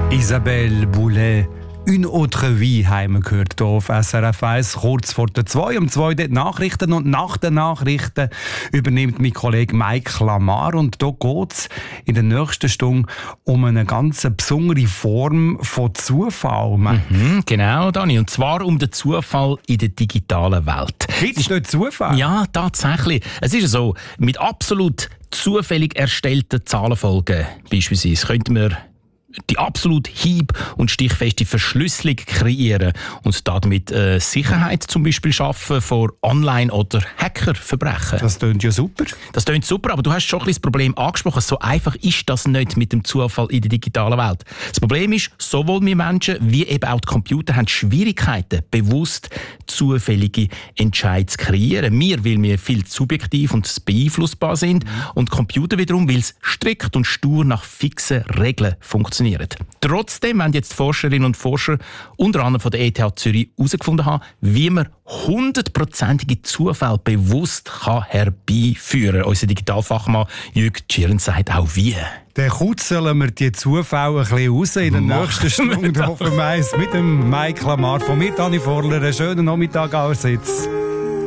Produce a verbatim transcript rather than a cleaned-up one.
Isabelle Boulay. «Une autre vie» haben wir gehört hier auf S R F eins, kurz vor der zwei. Um zwei die Nachrichten und nach den Nachrichten übernimmt mein Kollege Mike Lamar. Und hier geht es in der nächsten Stunde um eine ganz besondere Form von Zufall. Mhm, genau, Dani. Und zwar um den Zufall in der digitalen Welt. Gibt es nicht Zufall? Ja, tatsächlich. Es ist so, mit absolut zufällig erstellten Zahlenfolgen beispielsweise könnten wir die absolut hieb- und stichfeste Verschlüsselung kreieren und damit äh, Sicherheit zum Beispiel schaffen vor Online- oder Hackerverbrechen. Das klingt ja super. Das klingt super, aber du hast schon ein bisschen das Problem angesprochen. So einfach ist das nicht mit dem Zufall in der digitalen Welt. Das Problem ist, sowohl wir Menschen wie eben auch die Computer haben Schwierigkeiten, bewusst zufällige Entscheidungen zu kreieren. Wir, weil wir viel zu subjektiv und beeinflussbar sind, mhm. und Computer wiederum, weil es strikt und stur nach fixen Regeln funktioniert. Trotzdem haben jetzt Forscherinnen und Forscher unter anderem von der E T H Zürich herausgefunden haben, wie man hundertprozentige Zufälle bewusst kann herbeiführen kann. Unser Digitalfachmann Jürg Tschirn sagt auch wie. Dann kutzeln wir die Zufälle ein bisschen raus in der Machen nächsten Stunde. Hoffen wir es mit dem Mike Lamar. Von mir, Dani Vorler, einen schönen Nachmittag allerseits.